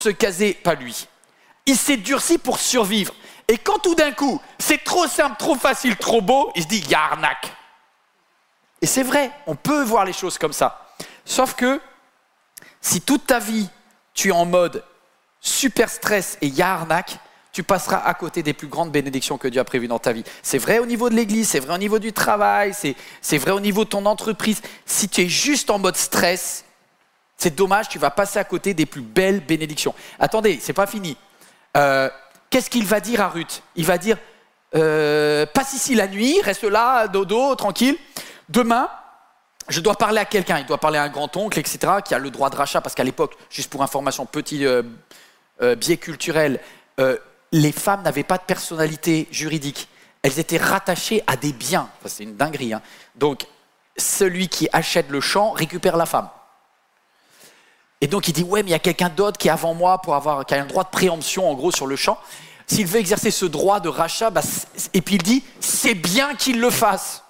se caser, pas lui. Il s'est durci pour survivre. Et quand tout d'un coup, c'est trop simple, trop facile, trop beau, il se dit, il y a arnaque. Et c'est vrai, on peut voir les choses comme ça. Sauf que, si toute ta vie, tu es en mode super stress et il y a arnaque, tu passeras à côté des plus grandes bénédictions que Dieu a prévues dans ta vie. C'est vrai au niveau de l'église, c'est vrai au niveau du travail, c'est vrai au niveau de ton entreprise. Si tu es juste en mode stress, c'est dommage, tu vas passer à côté des plus belles bénédictions. Attendez, c'est pas fini. Qu'est-ce qu'il va dire à Ruth? Il va dire, passe ici la nuit, reste là, dodo, tranquille. Demain, je dois parler à quelqu'un. Il doit parler à un grand-oncle, etc., qui a le droit de rachat, parce qu'à l'époque, juste pour information, petit biais culturel, les femmes n'avaient pas de personnalité juridique. Elles étaient rattachées à des biens. Enfin, c'est une dinguerie. Hein. Donc, celui qui achète le champ récupère la femme. Et donc, il dit, ouais, mais il y a quelqu'un d'autre qui est avant moi, qui a un droit de préemption, en gros, sur le champ. S'il veut exercer ce droit de rachat, et puis il dit, c'est bien qu'il le fasse.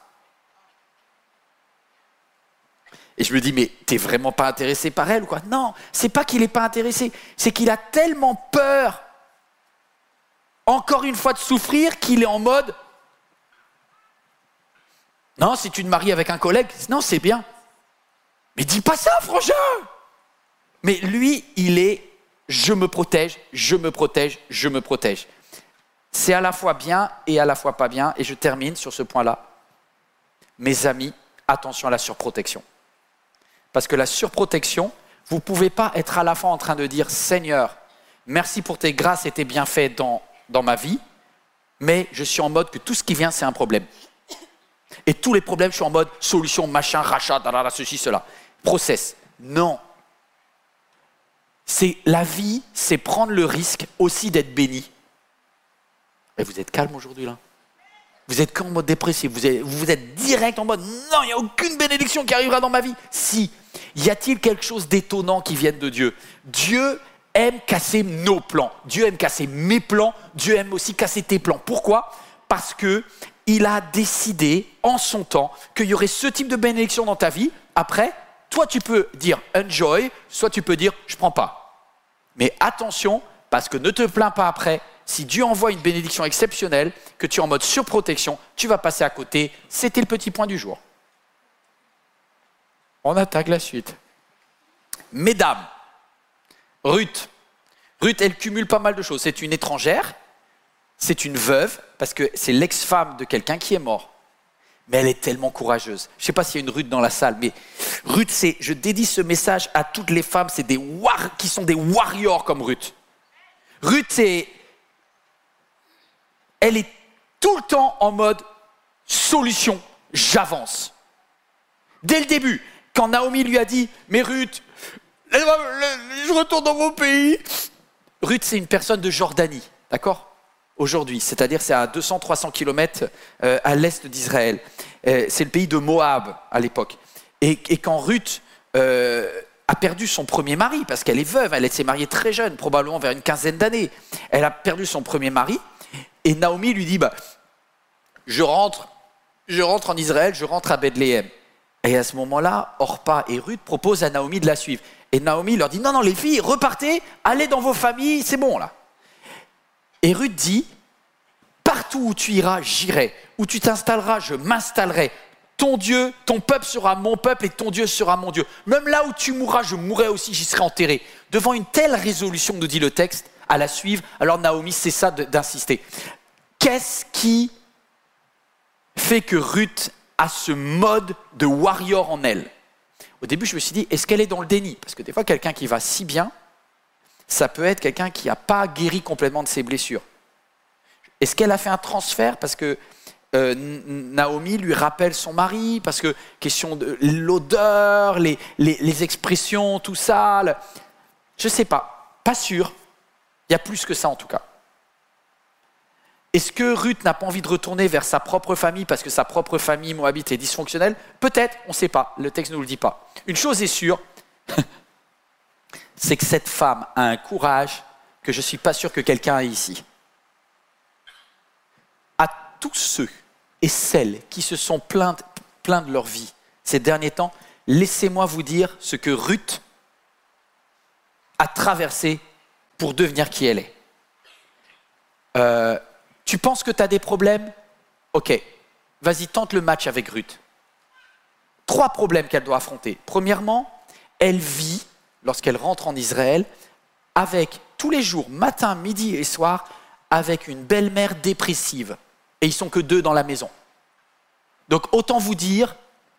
Et je me dis, mais t'es vraiment pas intéressé par elle ou quoi? Non, c'est pas qu'il est pas intéressé, c'est qu'il a tellement peur, encore une fois, de souffrir, qu'il est en mode, non, si tu te maries avec un collègue, non, c'est bien. Mais dis pas ça, frangin! Mais lui, il est, je me protège, je me protège, je me protège. C'est à la fois bien et à la fois pas bien, et je termine sur ce point-là. Mes amis, attention à la surprotection. Parce que la surprotection, vous ne pouvez pas être à la fois en train de dire « Seigneur, merci pour tes grâces et tes bienfaits dans ma vie, mais je suis en mode que tout ce qui vient, c'est un problème. Et tous les problèmes, je suis en mode solution, machin, rachat, ceci, cela. Process. » Non. La vie, c'est prendre le risque aussi d'être béni. Et vous êtes calme aujourd'hui là? Vous êtes qu'en mode dépressif, vous êtes direct en mode « Non, il n'y a aucune bénédiction qui arrivera dans ma vie. » Si. Y a-t-il quelque chose d'étonnant qui vienne de Dieu? Dieu aime casser nos plans. Dieu aime casser mes plans. Dieu aime aussi casser tes plans. Pourquoi? Parce qu'il a décidé en son temps qu'il y aurait ce type de bénédiction dans ta vie. Après, toi tu peux dire « enjoy », soit tu peux dire « je ne prends pas ». Mais attention, parce que ne te plains pas après. Si Dieu envoie une bénédiction exceptionnelle, que tu es en mode surprotection, tu vas passer à côté. C'était le petit point du jour. On attaque la suite. Mesdames, Ruth, elle cumule pas mal de choses. C'est une étrangère, c'est une veuve, parce que c'est l'ex-femme de quelqu'un qui est mort. Mais elle est tellement courageuse. Je ne sais pas s'il y a une Ruth dans la salle, mais Ruth, je dédie ce message à toutes les femmes, c'est qui sont des warriors comme Ruth. Ruth, elle est tout le temps en mode solution, j'avance. Dès le début, quand Naomi lui a dit « Mais Ruth, je retourne dans mon pays ». Ruth, c'est une personne de Jordanie, d'accord? Aujourd'hui, c'est-à-dire c'est à 200-300 km à l'est d'Israël. C'est le pays de Moab à l'époque. Et quand Ruth a perdu son premier mari, parce qu'elle est veuve, elle s'est mariée très jeune, probablement vers une quinzaine d'années. Elle a perdu son premier mari, et Naomi lui dit je rentre en Israël, je rentre à Bethléem. Et à ce moment-là, Orpa et Ruth proposent à Naomi de la suivre. Et Naomi leur dit non, les filles, repartez, allez dans vos familles, c'est bon là. Et Ruth dit partout où tu iras, j'irai. Où tu t'installeras, je m'installerai. Ton Dieu, ton peuple sera mon peuple et ton Dieu sera mon Dieu. Même là où tu mourras, je mourrai aussi, j'y serai enterré. Devant une telle résolution, nous dit le texte, à la suivre, alors Naomi cessa d'insister. Qu'est-ce qui fait que Ruth a ce mode de warrior en elle? Au début, je me suis dit, est-ce qu'elle est dans le déni? Parce que des fois, quelqu'un qui va si bien, ça peut être quelqu'un qui n'a pas guéri complètement de ses blessures. Est-ce qu'elle a fait un transfert parce que Naomi lui rappelle son mari, parce que question de l'odeur, les expressions, tout ça, je ne sais pas sûr. Il y a plus que ça en tout cas. Est-ce que Ruth n'a pas envie de retourner vers sa propre famille parce que sa propre famille moabite est dysfonctionnelle? Peut-être, on ne sait pas, le texte ne nous le dit pas. Une chose est sûre, c'est que cette femme a un courage que je ne suis pas sûr que quelqu'un ait ici. À tous ceux et celles qui se sont plaints de leur vie ces derniers temps, laissez-moi vous dire ce que Ruth a traversé pour devenir qui elle est. Tu penses que tu as des problèmes? Ok, vas-y, tente le match avec Ruth. 3 problèmes qu'elle doit affronter. Premièrement, elle vit, lorsqu'elle rentre en Israël, avec tous les jours, matin, midi et soir, avec une belle-mère dépressive. Et ils sont que 2 dans la maison. Donc autant vous dire,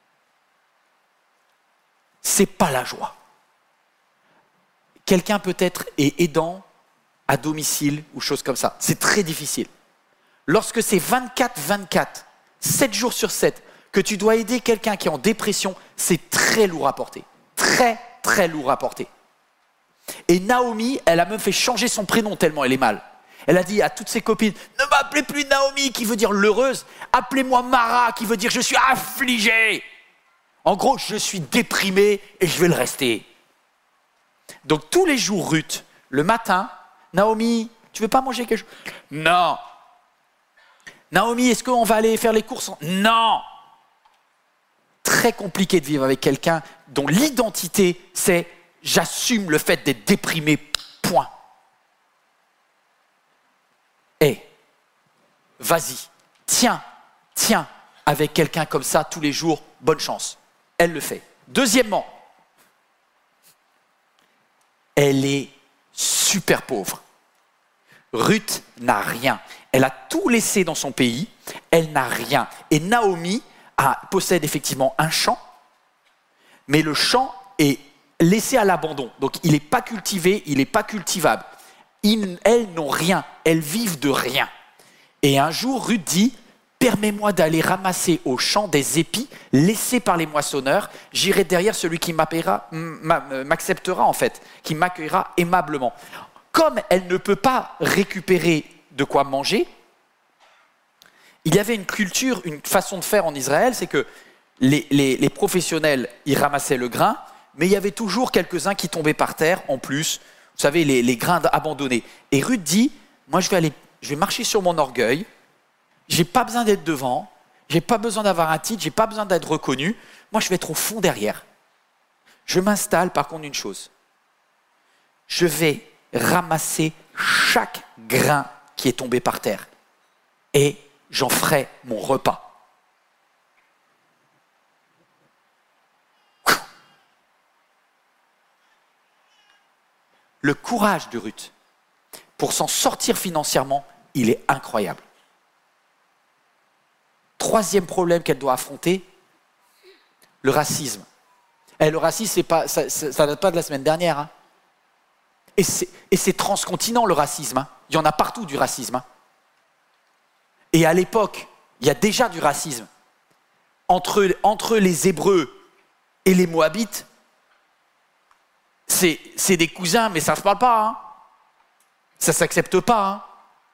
c'est pas la joie. Quelqu'un peut-être est aidant à domicile ou choses comme ça. C'est très difficile. Lorsque c'est 24/24, 7 jours sur 7, que tu dois aider quelqu'un qui est en dépression, c'est très lourd à porter. Très, très lourd à porter. Et Naomi, elle a même fait changer son prénom tellement elle est mal. Elle a dit à toutes ses copines, ne m'appelez plus Naomi, qui veut dire l'heureuse, appelez-moi Mara, qui veut dire je suis affligée. En gros, je suis déprimée et je vais le rester. Donc tous les jours, Ruth, le matin, Naomi, tu veux pas manger quelque chose? Non. Naomi, est-ce qu'on va aller faire les courses? Non. Très compliqué de vivre avec quelqu'un dont l'identité, c'est j'assume le fait d'être déprimé, point. Vas-y, tiens avec quelqu'un comme ça tous les jours, bonne chance. Elle le fait. Deuxièmement, elle est super pauvre. Ruth n'a rien. Elle a tout laissé dans son pays, elle n'a rien. Et Naomi possède effectivement un champ, mais le champ est laissé à l'abandon. Donc il n'est pas cultivé, il n'est pas cultivable. Elles n'ont rien, elles vivent de rien. Et un jour, Ruth dit, permets-moi d'aller ramasser au champ des épis laissés par les moissonneurs. J'irai derrière celui qui m'acceptera en fait, qui m'accueillera aimablement. Comme elle ne peut pas récupérer de quoi manger, il y avait une culture, une façon de faire en Israël, c'est que les professionnels, ils ramassaient le grain, mais il y avait toujours quelques-uns qui tombaient par terre en plus, vous savez, les grains abandonnés. Et Ruth dit, moi je vais marcher sur mon orgueil, j'ai pas besoin d'être devant, j'ai pas besoin d'avoir un titre, j'ai pas besoin d'être reconnu, moi je vais être au fond derrière. Je m'installe par contre une chose, je vais ramasser chaque grain qui est tombé par terre et j'en ferai mon repas. Le courage de Ruth pour s'en sortir financièrement, il est incroyable. 3e problème qu'elle doit affronter, le racisme. Le racisme, ça ne date pas de la semaine dernière. Hein. Et c'est transcontinent le racisme. Hein. Il y en a partout du racisme. Hein. Et à l'époque, il y a déjà du racisme. Entre les Hébreux et les Moabites, c'est des cousins, mais ça ne se parle pas. Hein. Ça ne s'accepte pas. Hein.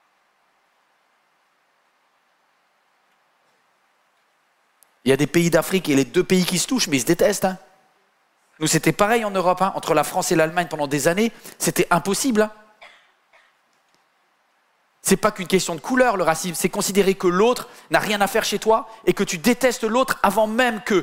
Il y a des pays d'Afrique et les 2 pays qui se touchent, mais ils se détestent. Hein. Nous, c'était pareil en Europe. Hein. Entre la France et l'Allemagne pendant des années, c'était impossible. Hein. Ce n'est pas qu'une question de couleur, le racisme. C'est considérer que l'autre n'a rien à faire chez toi et que tu détestes l'autre avant même que.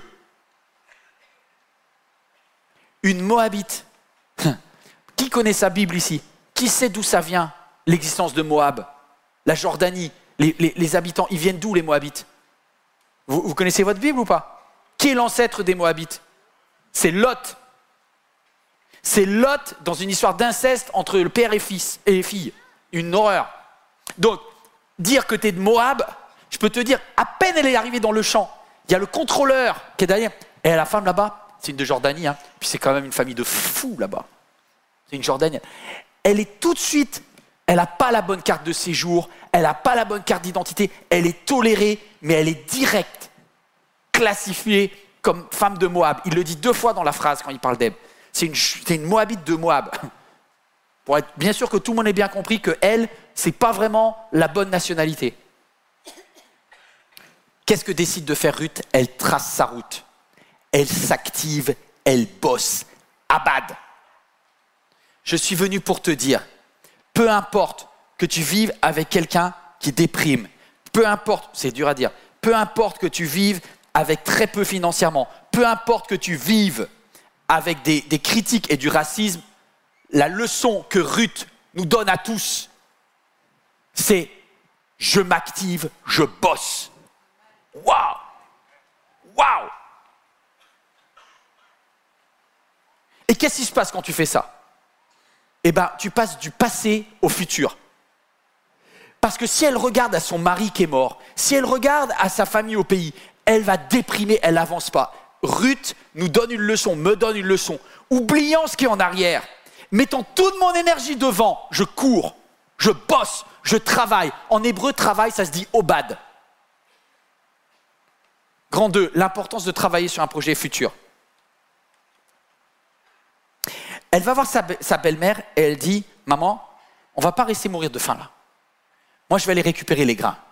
Une Moabite. Qui connaît sa Bible ici? Qui sait d'où ça vient, l'existence de Moab? La Jordanie, les habitants, ils viennent d'où les Moabites? Vous connaissez votre Bible ou pas? Qui est l'ancêtre des Moabites? C'est Lot. C'est Lot dans une histoire d'inceste entre le père et fille. Une horreur. Donc, dire que tu es de Moab, je peux te dire, à peine elle est arrivée dans le champ, il y a le contrôleur qui est derrière. Et la femme là-bas, c'est une de Jordanie, hein, puis c'est quand même une famille de fous là-bas. C'est une Jordanienne. Elle est tout de suite, elle n'a pas la bonne carte de séjour, elle n'a pas la bonne carte d'identité, elle est tolérée, mais elle est directe, classifiée comme femme de Moab. Il le dit 2 fois dans la phrase quand il parle d'elle. C'est une Moabite de Moab. Pour être bien sûr que tout le monde ait bien compris qu'elle, ce n'est pas vraiment la bonne nationalité. Qu'est-ce que décide de faire Ruth? Elle trace sa route. Elle s'active, elle bosse. Abad. Je suis venu pour te dire, peu importe que tu vives avec quelqu'un qui déprime, peu importe, c'est dur à dire, peu importe que tu vives avec très peu financièrement, peu importe que tu vives avec des critiques et du racisme, la leçon que Ruth nous donne à tous, c'est je m'active, je bosse. Waouh! Waouh! Et qu'est-ce qui se passe quand tu fais ça? Eh bien, tu passes du passé au futur. Parce que si elle regarde à son mari qui est mort, si elle regarde à sa famille au pays, elle va déprimer, elle n'avance pas. Ruth nous donne une leçon, me donne une leçon. Oubliant ce qui est en arrière, mettant toute mon énergie devant, je cours, je bosse, je travaille. En hébreu, travail, ça se dit obad. Grand 2, l'importance de travailler sur un projet futur. Elle va voir sa belle-mère et elle dit, maman, on ne va pas rester mourir de faim là. Moi, je vais aller récupérer les grains.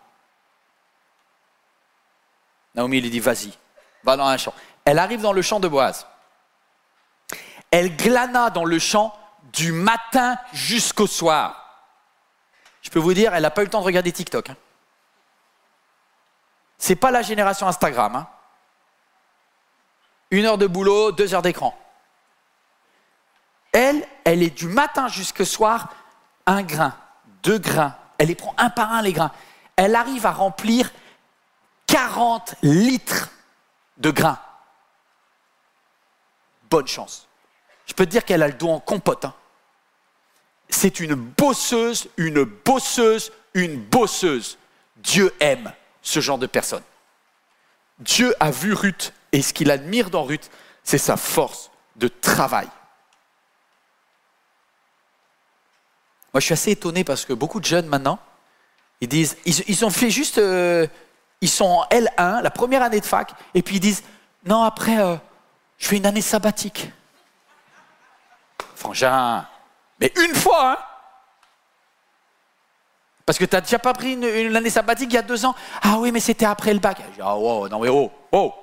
Naomi lui dit, vas-y, va dans un champ. Elle arrive dans le champ de Boaz. Elle glana dans le champ du matin jusqu'au soir. Je peux vous dire, elle n'a pas eu le temps de regarder TikTok. Hein. C'est pas la génération Instagram. Hein. 1 heure de boulot, 2 heures d'écran. Elle est du matin jusqu'au soir, 1 grain, 2 grains. Elle les prend un par un, les grains. Elle arrive à remplir 40 litres de grains. Bonne chance. Je peux te dire qu'elle a le dos en compote. Hein. C'est une bosseuse, une bosseuse, une bosseuse. Dieu aime ce genre de personne. Dieu a vu Ruth et ce qu'il admire dans Ruth, c'est sa force de travail. Moi, je suis assez étonné parce que beaucoup de jeunes maintenant, ils disent, ils ont fait juste, ils sont en L1, la première année de fac, et puis ils disent, non, après, je fais une année sabbatique. Frangin, mais une fois, hein. Parce que tu n'as déjà pas pris une année sabbatique il y a 2 ans. Ah oui, mais c'était après le bac. Je dis, ah oh, non mais oh.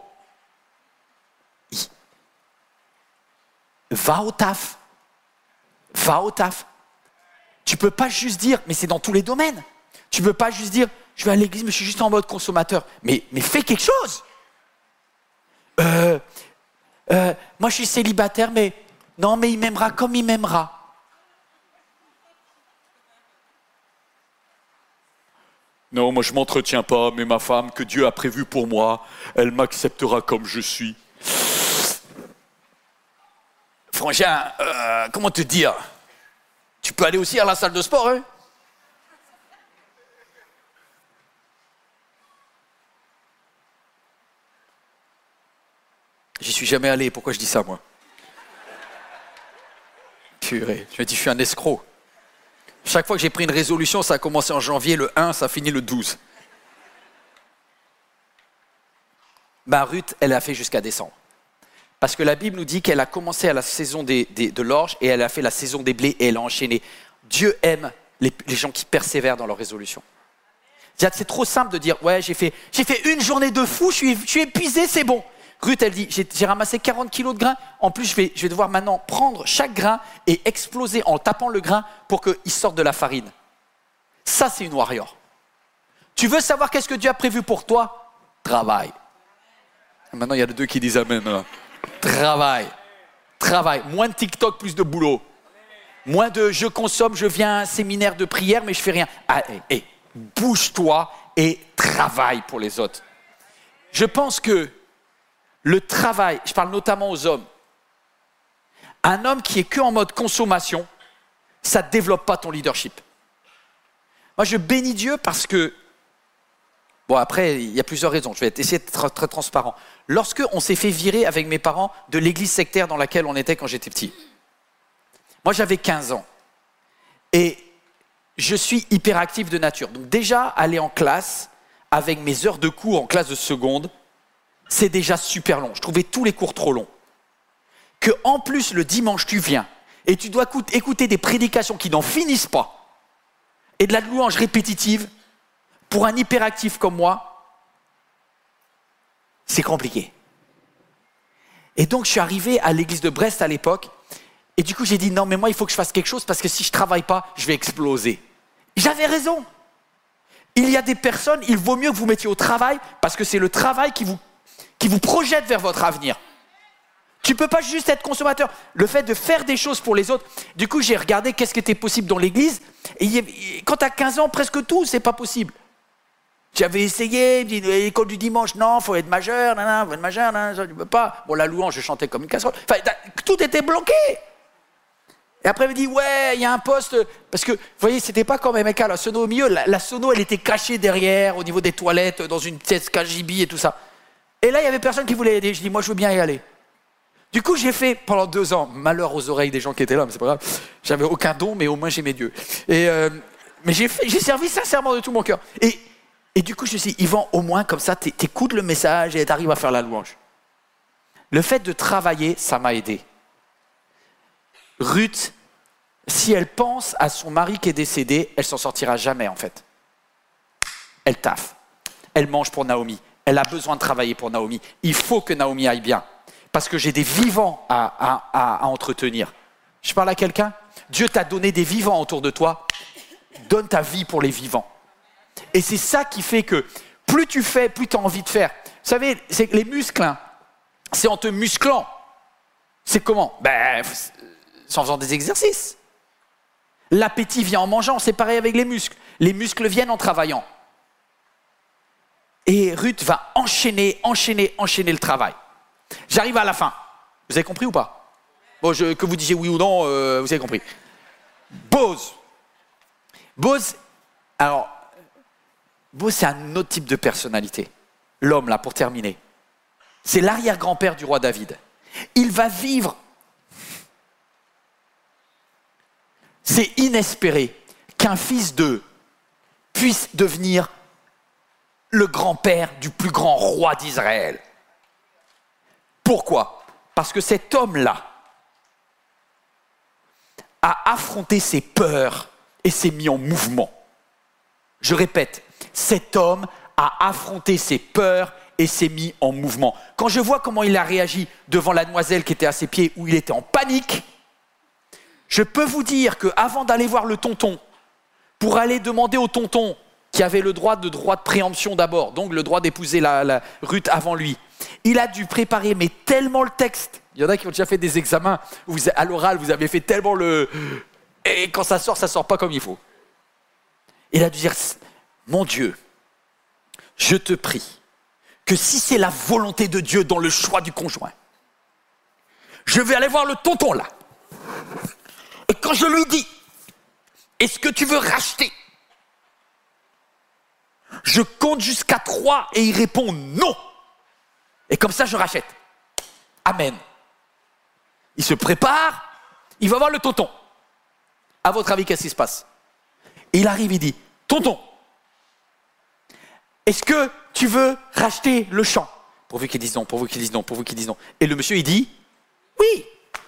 Va au taf. Va au taf. Tu peux pas juste dire, mais c'est dans tous les domaines. Tu peux pas juste dire, je vais à l'église, mais je suis juste en mode consommateur. Mais fais quelque chose. Moi, je suis célibataire, mais non, mais il m'aimera comme il m'aimera. Non, moi je m'entretiens pas, mais ma femme que Dieu a prévue pour moi, elle m'acceptera comme je suis. Frangin, comment te dire? Tu peux aller aussi à la salle de sport, hein? J'y suis jamais allé, pourquoi je dis ça, moi? Purée, je me dis, je suis un escroc. Chaque fois que j'ai pris une résolution, ça a commencé en janvier, le 1, ça finit le 12. Ben, Ruth, elle a fait jusqu'à décembre. Parce que la Bible nous dit qu'elle a commencé à la saison de l'orge et elle a fait la saison des blés et elle a enchaîné. Dieu aime les gens qui persévèrent dans leurs résolutions. C'est trop simple de dire, ouais, j'ai fait une journée de fou, je suis épuisé, c'est bon. Ruth, elle dit, j'ai ramassé 40 kilos de grains. En plus, je vais devoir maintenant prendre chaque grain et exploser en tapant le grain pour qu'il sorte de la farine. Ça, c'est une warrior. Tu veux savoir qu'est-ce que Dieu a prévu pour toi? Travail. Maintenant, il y a les 2 qui disent amen. Là. Travail. Moins de TikTok, plus de boulot. Moins de je consomme, je viens à un séminaire de prière, mais je fais rien. Ah, bouge-toi et travaille pour les autres. Je pense que le travail, je parle notamment aux hommes, un homme qui est que en mode consommation, ça ne développe pas ton leadership. Moi, je bénis Dieu parce que, bon après, il y a plusieurs raisons, je vais essayer d'être très transparent. Lorsque on s'est fait virer avec mes parents de l'église sectaire dans laquelle on était quand j'étais petit, moi j'avais 15 ans et je suis hyperactif de nature. Donc déjà, aller en classe avec mes heures de cours en classe de seconde, c'est déjà super long. Je trouvais tous les cours trop longs. Que en plus, le dimanche, tu viens et tu dois écouter des prédications qui n'en finissent pas et de la louange répétitive, pour un hyperactif comme moi, c'est compliqué. Et donc, je suis arrivé à l'église de Brest à l'époque et du coup, j'ai dit non, mais moi, il faut que je fasse quelque chose parce que si je ne travaille pas, je vais exploser. J'avais raison. Il y a des personnes, il vaut mieux que vous mettiez au travail parce que c'est le travail qui vous projette vers votre avenir. Tu ne peux pas juste être consommateur. Le fait de faire des choses pour les autres. Du coup, j'ai regardé qu'est-ce qui était possible dans l'église. Et quand tu as 15 ans, presque tout, c'est pas possible. J'avais essayé, l'école du dimanche, non, il faut être majeur, faut être majeur, ça, tu peux pas. Bon, la louange, je chantais comme une casserole. Enfin, tout était bloqué. Et après, il me dit, ouais, il y a un poste. Parce que, vous voyez, c'était pas comme MK, la sono au milieu. La sono, elle était cachée derrière, au niveau des toilettes, dans une pièce KGB et tout ça. Et là, il y avait personne qui voulait aider. Je dis, moi, je veux bien y aller. Du coup, j'ai fait pendant 2 ans, malheur aux oreilles des gens qui étaient là, mais c'est pas grave. J'avais aucun don, mais au moins j'aimais Dieu. Mais j'ai servi sincèrement de tout mon cœur. Et du coup, je me suis dit, Yvan, au moins comme ça, t'écoutes le message et t'arrives à faire la louange. Le fait de travailler, ça m'a aidé. Ruth, si elle pense à son mari qui est décédé, elle s'en sortira jamais en fait. Elle taffe. Elle mange pour Naomi. Elle a besoin de travailler pour Naomi. Il faut que Naomi aille bien. Parce que j'ai des vivants à entretenir. Je parle à quelqu'un? Dieu t'a donné des vivants autour de toi. Donne ta vie pour les vivants. Et c'est ça qui fait que plus tu fais, plus tu as envie de faire. Vous savez, c'est que les muscles, hein, c'est en te musclant. C'est comment? C'est en faisant des exercices. L'appétit vient en mangeant, c'est pareil avec les muscles. Les muscles viennent en travaillant. Et Ruth va enchaîner le travail. J'arrive à la fin. Vous avez compris ou pas? Bon, que vous disiez oui ou non, vous avez compris. Boz, c'est un autre type de personnalité. L'homme, là, pour terminer. C'est l'arrière-grand-père du roi David. Il va vivre. C'est inespéré qu'un fils d'eux puisse devenir le grand-père du plus grand roi d'Israël. Pourquoi? Parce que cet homme-là a affronté ses peurs et s'est mis en mouvement. Je répète, cet homme a affronté ses peurs et s'est mis en mouvement. Quand je vois comment il a réagi devant la demoiselle qui était à ses pieds, où il était en panique, je peux vous dire qu'avant d'aller voir le tonton, pour aller demander au tonton, qui avait le droit de préemption d'abord, donc le droit d'épouser la Ruth avant lui, il a dû préparer mais tellement le texte. Il y en a qui ont déjà fait des examens, où à l'oral, vous avez fait tellement et quand ça sort pas comme il faut. Il a dû dire, mon Dieu, je te prie que si c'est la volonté de Dieu dans le choix du conjoint, je vais aller voir le tonton là. Et quand je lui dis, est-ce que tu veux racheter? Je compte jusqu'à 3 et il répond non. Et comme ça, je rachète. Amen. Il se prépare, il va voir le tonton. À votre avis, qu'est-ce qui se passe? Et il arrive, il dit, tonton, est-ce que tu veux racheter le champ? Pourvu qu'ils disent non, pourvu qu'ils disent non, pourvu qu'ils disent non. Et le monsieur, il dit, oui.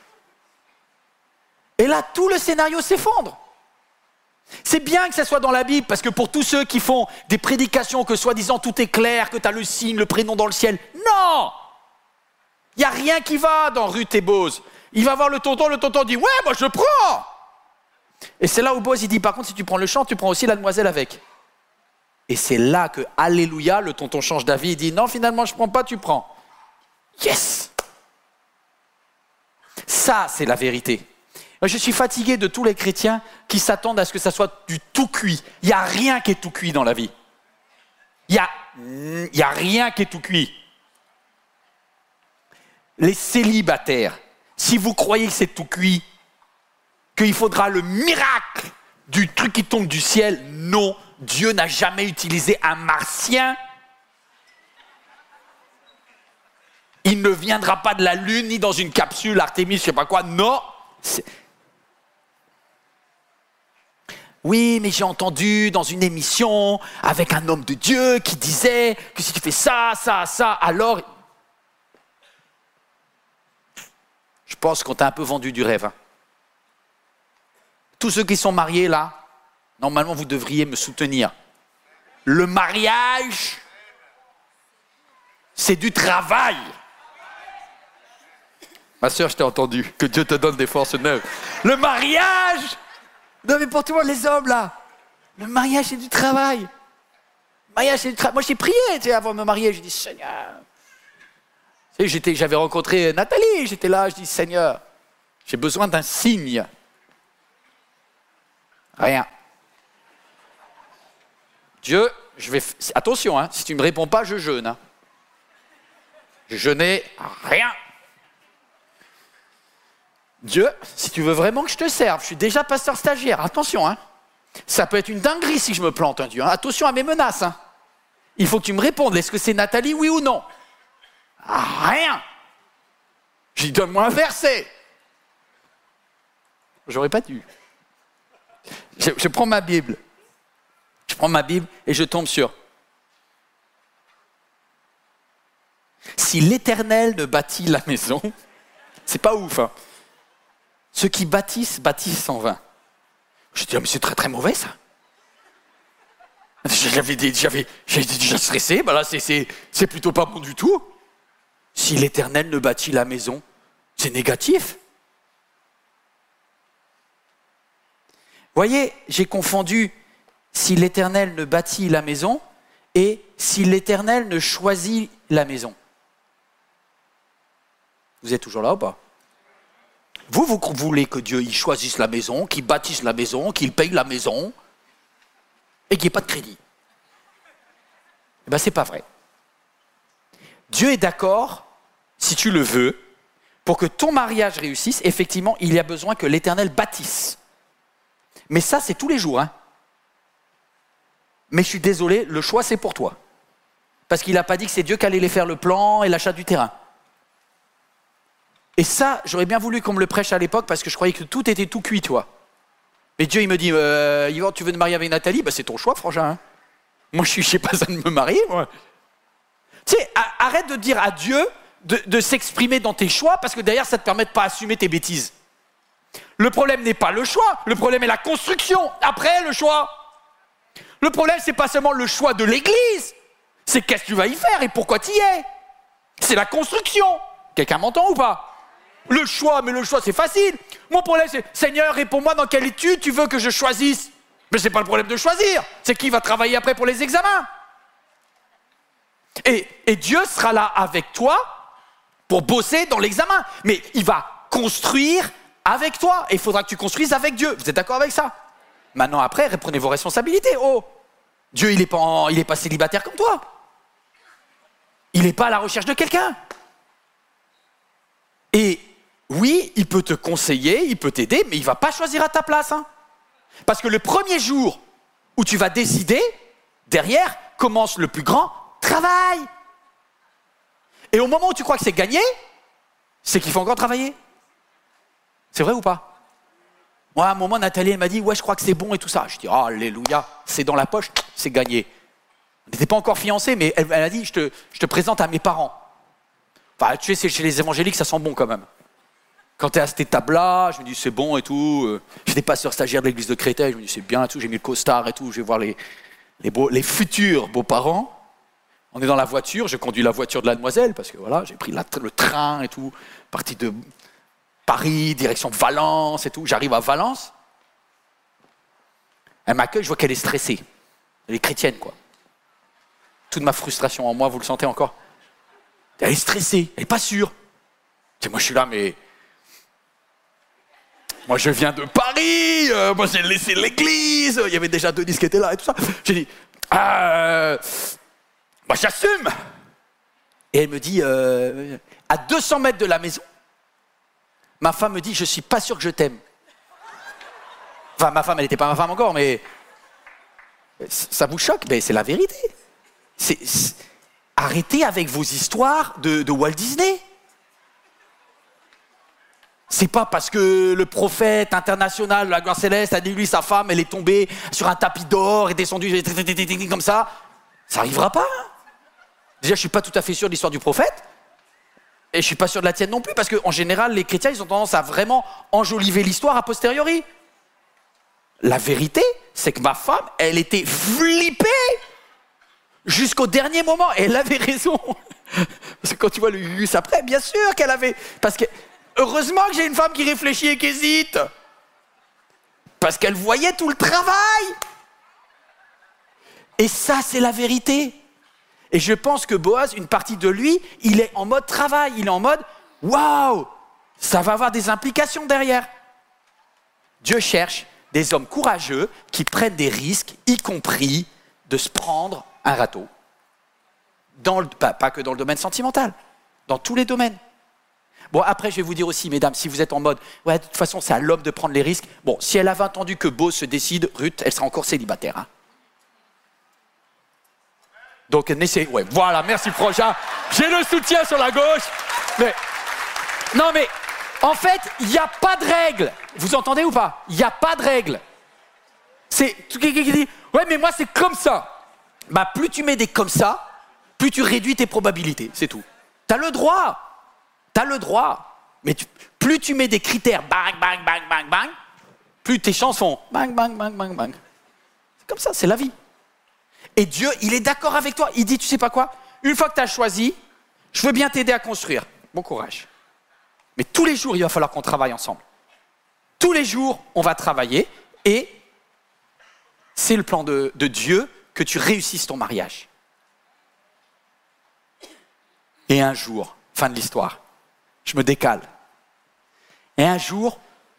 Et là, tout le scénario s'effondre. C'est bien que ça soit dans la Bible, parce que pour tous ceux qui font des prédications, que soi-disant tout est clair, que tu as le signe, le prénom dans le ciel, non! Il n'y a rien qui va dans Ruth et Boz. Il va voir le tonton dit, ouais, moi je prends! Et c'est là où Boz il dit, par contre, si tu prends le champ, tu prends aussi la demoiselle avec. Et c'est là que, alléluia, le tonton change d'avis, il dit, non, finalement, je ne prends pas, tu prends. Yes! Ça, c'est la vérité. Je suis fatigué de tous les chrétiens qui s'attendent à ce que ça soit du tout cuit. Il n'y a rien qui est tout cuit dans la vie. Il n'y a rien qui est tout cuit. Les célibataires, si vous croyez que c'est tout cuit, qu'il faudra le miracle du truc qui tombe du ciel, non, Dieu n'a jamais utilisé un martien. Il ne viendra pas de la lune, ni dans une capsule, Artémis, je ne sais pas quoi, non. Oui, mais j'ai entendu dans une émission avec un homme de Dieu qui disait que si tu fais ça, alors... Je pense qu'on t'a un peu vendu du rêve. Hein. Tous ceux qui sont mariés là, normalement vous devriez me soutenir. Le mariage, c'est du travail. Ma sœur, je t'ai entendu. Que Dieu te donne des forces neuves. Le mariage... Non mais pour tout le monde, les hommes là, le mariage c'est du travail. Le mariage c'est du travail. Moi j'ai prié avant de me marier, j'ai dit Seigneur, J'avais rencontré Nathalie, j'étais là, je dis Seigneur, j'ai besoin d'un signe. Rien. Dieu, attention, hein, si tu ne me réponds pas, je jeûne. Hein. Je jeûnais rien. Dieu, si tu veux vraiment que je te serve, je suis déjà pasteur stagiaire, attention, hein. Ça peut être une dinguerie si je me plante, hein, Dieu. Hein. Attention à mes menaces. Hein. Il faut que tu me répondes, est-ce que c'est Nathalie, oui ou non? Rien. Je dis, donne-moi un verset. J'aurais pas dû. Je prends ma Bible. Je prends ma Bible et je tombe sur. Si l'Éternel ne bâtit la maison, c'est pas ouf. Hein. Ceux qui bâtissent en vain. Je dis, mais c'est très très mauvais ça. J'avais déjà stressé, ben là c'est plutôt pas bon du tout. Si l'Éternel ne bâtit la maison, c'est négatif. Voyez, j'ai confondu si l'Éternel ne bâtit la maison et si l'Éternel ne choisit la maison. Vous êtes toujours là ou pas? Vous voulez que Dieu il choisisse la maison, qu'il bâtisse la maison, qu'il paye la maison et qu'il n'y ait pas de crédit. Eh bien, c'est pas vrai. Dieu est d'accord, si tu le veux, pour que ton mariage réussisse, effectivement, il y a besoin que l'Éternel bâtisse. Mais ça, c'est tous les jours. Hein. Mais je suis désolé, le choix, c'est pour toi. Parce qu'il n'a pas dit que c'est Dieu qui allait les faire le plan et l'achat du terrain. Et ça, j'aurais bien voulu qu'on me le prêche à l'époque parce que je croyais que tout était tout cuit, toi. Mais Dieu, il me dit, Yvan, tu veux te marier avec Nathalie? C'est ton choix, frangin. Hein. Moi, je n'ai pas besoin de me marier, moi. Tu sais, arrête de dire à Dieu de s'exprimer dans tes choix parce que derrière, ça ne te permet de pas assumer tes bêtises. Le problème n'est pas le choix, le problème est la construction. Après, le choix. Le problème, c'est pas seulement le choix de l'église, c'est qu'est-ce que tu vas y faire et pourquoi tu y es. C'est la construction. Quelqu'un m'entend ou pas? Le choix, mais le choix, c'est facile. Mon problème, c'est, Seigneur, réponds-moi dans quelle étude tu veux que je choisisse. Mais ce n'est pas le problème de choisir, c'est qui va travailler après pour les examens. Et Dieu sera là avec toi pour bosser dans l'examen. Mais il va construire avec toi. Et il faudra que tu construises avec Dieu. Vous êtes d'accord avec ça? Maintenant, après, reprenez vos responsabilités. Oh, Dieu, il est pas célibataire comme toi. Il n'est pas à la recherche de quelqu'un. Et oui, il peut te conseiller, il peut t'aider, mais il ne va pas choisir à ta place. Hein. Parce que le premier jour où tu vas décider, derrière commence le plus grand travail. Et au moment où tu crois que c'est gagné, c'est qu'il faut encore travailler. C'est vrai ou pas? Moi, à un moment, Nathalie, elle m'a dit, ouais, je crois que c'est bon et tout ça. Je dis, oh, alléluia, c'est dans la poche, c'est gagné. On n'était pas encore fiancés, mais elle a dit, je te présente à mes parents. Enfin, tu sais, chez les évangéliques, ça sent bon quand même. Quand tu es à cette étape-là, je me dis, c'est bon et tout. J'étais pasteur stagiaire de l'église de Créteil, je me dis, c'est bien et tout. J'ai mis le costard et tout, je vais voir les futurs beaux-parents. On est dans la voiture, je conduis la voiture de la demoiselle, parce que voilà, j'ai pris le train et tout, parti de Paris, direction Valence et tout. J'arrive à Valence. Elle m'accueille, je vois qu'elle est stressée. Elle est chrétienne, quoi. Toute ma frustration en moi, vous le sentez encore? Elle est stressée, elle n'est pas sûre. Et moi, je suis là, mais... Moi, je viens de Paris, moi, j'ai laissé l'église, il y avait déjà Denis qui était là et tout ça. J'ai dit, moi, j'assume. Et elle me dit, à 200 mètres de la maison, ma femme me dit, je ne suis pas sûr que je t'aime. Enfin, ma femme, elle n'était pas ma femme encore, mais ça vous choque? Mais c'est la vérité. Arrêtez avec vos histoires de Walt Disney. C'est pas parce que le prophète international de la gloire céleste a dit lui, sa femme, elle est tombée sur un tapis d'or et descendue comme ça. Ça n'arrivera pas. Hein. Déjà, je suis pas tout à fait sûr de l'histoire du prophète. Et je suis pas sûr de la tienne non plus, parce qu'en général, les chrétiens, ils ont tendance à vraiment enjoliver l'histoire a posteriori. La vérité, c'est que ma femme, elle était flippée jusqu'au dernier moment. Et elle avait raison. Parce que quand tu vois le Yus après, bien sûr qu'elle avait... Parce que heureusement que j'ai une femme qui réfléchit et qui hésite. Parce qu'elle voyait tout le travail. Et ça, c'est la vérité. Et je pense que Boaz, une partie de lui, il est en mode travail, il est en mode « Waouh, ça va avoir des implications derrière ». Dieu cherche des hommes courageux qui prennent des risques, y compris de se prendre un râteau. Pas que dans le domaine sentimental, dans tous les domaines. Bon, après, je vais vous dire aussi, mesdames, si vous êtes en mode « Ouais, de toute façon, c'est à l'homme de prendre les risques », bon, si elle avait entendu que Boaz se décide, Ruth, elle sera encore célibataire. Hein. Donc, ouais, voilà, merci Froja. J'ai le soutien sur la gauche. Mais, non, mais, en fait, il n'y a pas de règle. Vous entendez ou pas? Il n'y a pas de règle. C'est quelqu'un qui dit « Ouais, mais moi, c'est comme ça ». Bah, plus tu mets des comme ça, plus tu réduis tes probabilités, c'est tout. T'as le droit. Mais plus tu mets des critères bang, bang, bang, bang, bang, plus tes chances font bang, bang, bang, bang, bang. C'est comme ça, c'est la vie. Et Dieu, il est d'accord avec toi. Il dit, tu sais pas quoi? Une fois que tu as choisi, je veux bien t'aider à construire. Bon courage. Mais tous les jours, il va falloir qu'on travaille ensemble. Tous les jours, on va travailler et c'est le plan de Dieu que tu réussisses ton mariage. Et un jour, fin de l'histoire, je me décale. Et un jour,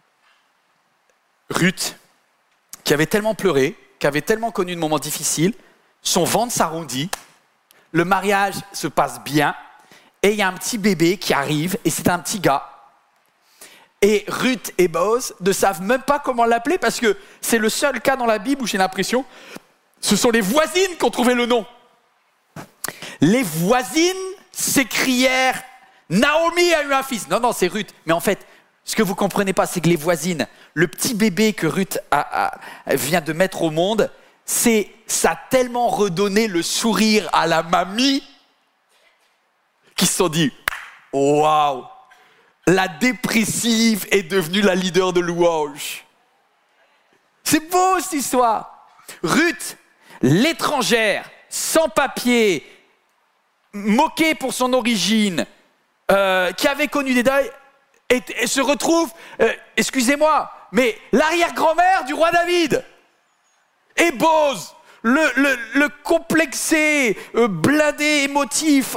Ruth, qui avait tellement pleuré, qui avait tellement connu de moments difficiles, son ventre s'arrondit, le mariage se passe bien, et il y a un petit bébé qui arrive, et c'est un petit gars. Et Ruth et Boaz ne savent même pas comment l'appeler, parce que c'est le seul cas dans la Bible où j'ai l'impression, ce sont les voisines qui ont trouvé le nom. Les voisines s'écrièrent « Naomi a eu un fils ». Non, c'est Ruth. Mais en fait, ce que vous ne comprenez pas, c'est que les voisines, le petit bébé que Ruth vient de mettre au monde, ça a tellement redonné le sourire à la mamie qu'ils se sont dit « Waouh, la dépressive est devenue la leader de louange ». C'est beau cette histoire. Ruth, l'étrangère, sans papier, moquée pour son origine, qui avait connu des deuils, et se retrouve, excusez-moi, mais l'arrière-grand-mère du roi David. Et Boaz, le complexé, blindé, émotif,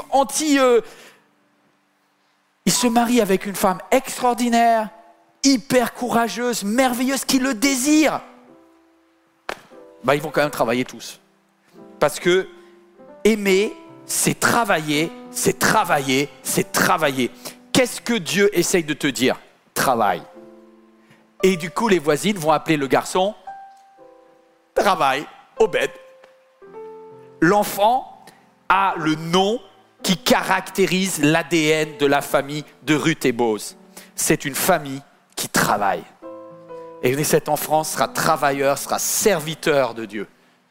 il se marie avec une femme extraordinaire, hyper courageuse, merveilleuse, qui le désire. Ils vont quand même travailler tous. Parce que aimer, c'est travailler, c'est travailler, c'est travailler. Qu'est-ce que Dieu essaye de te dire? Travaille. Et du coup, les voisines vont appeler le garçon Travail, Obed. L'enfant a le nom qui caractérise l'ADN de la famille de Ruth et Boaz. C'est une famille qui travaille. Et cet enfant sera travailleur, sera serviteur de Dieu.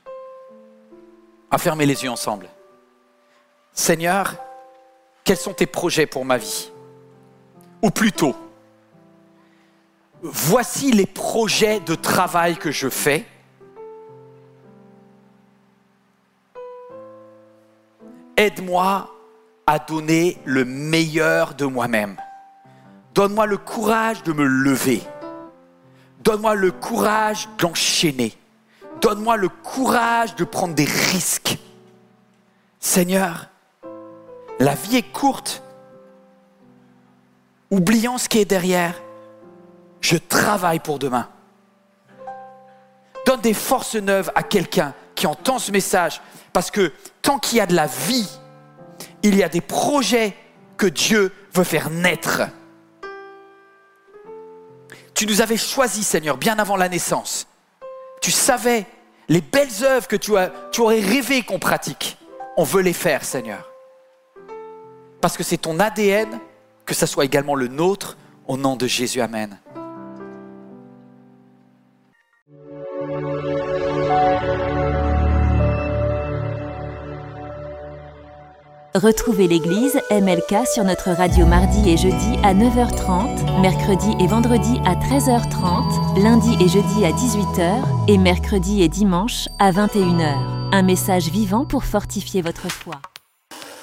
À fermer les yeux ensemble. Seigneur, quels sont tes projets pour ma vie? Ou plutôt, voici les projets de travail que je fais. Aide-moi à donner le meilleur de moi-même. Donne-moi le courage de me lever. Donne-moi le courage d'enchaîner. Donne-moi le courage de prendre des risques. Seigneur, la vie est courte. Oublions ce qui est derrière. Je travaille pour demain. Donne des forces neuves à quelqu'un qui entend ce message. Parce que tant qu'il y a de la vie, il y a des projets que Dieu veut faire naître. Tu nous avais choisis, Seigneur, bien avant la naissance. Tu savais les belles œuvres que tu aurais rêvé qu'on pratique. On veut les faire, Seigneur. Parce que c'est ton ADN, que ça soit également le nôtre, au nom de Jésus, amen. Retrouvez l'église MLK sur notre radio mardi et jeudi à 9h30, mercredi et vendredi à 13h30, lundi et jeudi à 18h et mercredi et dimanche à 21h. Un message vivant pour fortifier votre foi.